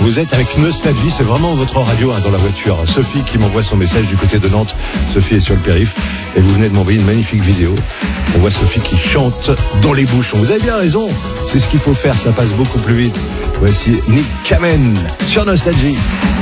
Vous êtes avec Nostalgie, c'est vraiment votre radio dans la voiture. Sophie qui m'envoie son message du côté de Nantes. Sophie est sur le périph' et vous venez de m'envoyer une magnifique vidéo. On voit Sophie qui chante dans les bouchons. Vous avez bien raison, c'est ce qu'il faut faire, ça passe beaucoup plus vite. Voici Nick Kamen sur Nostalgie.